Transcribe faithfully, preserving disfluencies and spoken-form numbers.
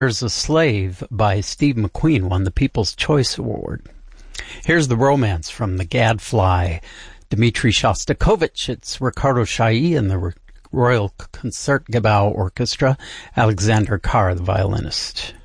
There's a Slave by Steve McQueen won the People's Choice Award. Here's The Romance from The Gadfly, Dmitri Shostakovich. It's Ricardo Chailly and the Royal Concertgebouw Orchestra, Alexander Carr, the violinist.